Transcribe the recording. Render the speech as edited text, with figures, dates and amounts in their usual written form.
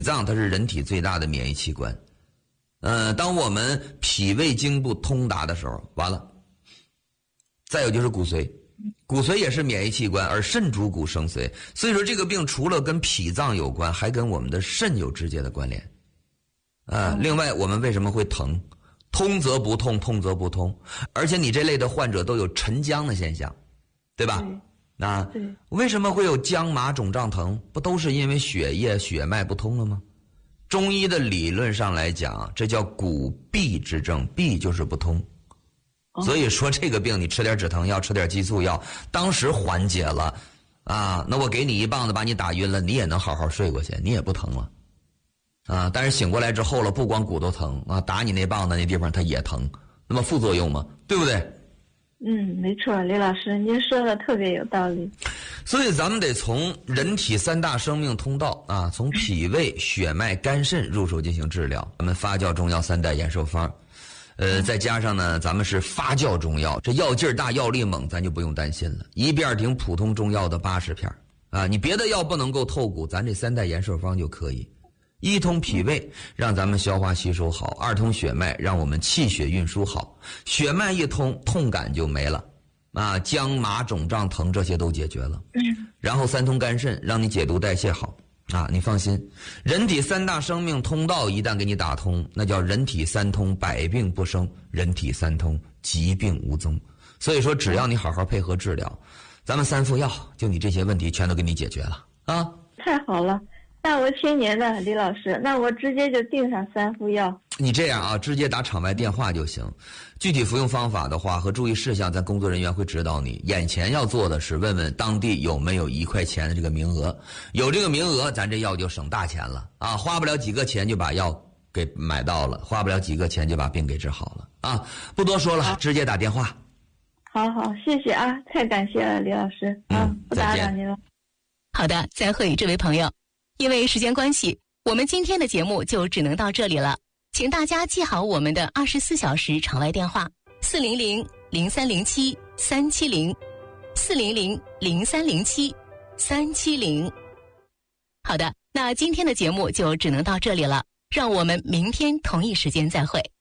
脏它是人体最大的免疫器官。当我们脾胃经不通达的时候，完了。再有就是骨髓，骨髓也是免疫器官，而肾主骨生髓，所以说这个病除了跟脾脏有关，还跟我们的肾有直接的关联。另外我们为什么会疼？通则不痛，痛则不通，而且你这类的患者都有沉僵的现象，对吧？ 对， 为什么会有僵麻肿胀疼？不都是因为血液血脉不通了吗？中医的理论上来讲，这叫骨闭之症，闭就是不通。所以说这个病你吃点止疼药，吃点激素药，当时缓解了那我给你一棒子把你打晕了，你也能好好睡过去，你也不疼了但是醒过来之后了，不光骨头疼打你那棒子那地方它也疼，那么副作用嘛，对不对？ 没错，李老师您说的特别有道理。 所以咱们得从人体3大生命通道从脾胃、血脉、肝肾入手进行治疗。咱们发酵中药3代延寿方，再加上呢，咱们是发酵中药，这药劲儿大、药力猛，咱就不用担心了。一遍顶普通中药的80片你别的药不能够透骨，咱这3代延寿方就可以。一通脾胃，让咱们消化吸收好；二通血脉，让我们气血运输好。血脉一通，痛感就没了僵麻肿胀疼这些都解决了。然后3通肝肾，让你解毒代谢好你放心，人体3大生命通道一旦给你打通，那叫人体3通，百病不生；人体3通，疾病无踪。所以说，只要你好好配合治疗，咱们3副药，就你这些问题全都给你解决了太好了。那我听您的，李老师，那我直接就订上3副药。 你这样直接打场外电话就行。具体服用方法的话和注意事项，咱工作人员会指导你。眼前要做的是问问当地有没有1块钱的这个名额，有这个名额，咱这药就省大钱了花不了几个钱就把药给买到了，花不了几个钱就把病给治好了不多说了，直接打电话。 好，谢谢太感谢了，李老师不打扰您了。 好的，再会这位朋友。因为时间关系，我们今天的节目就只能到这里了。请大家记好我们的24小时场外电话：400-0307-370，400-0307-370。好的，那今天的节目就只能到这里了，让我们明天同一时间再会。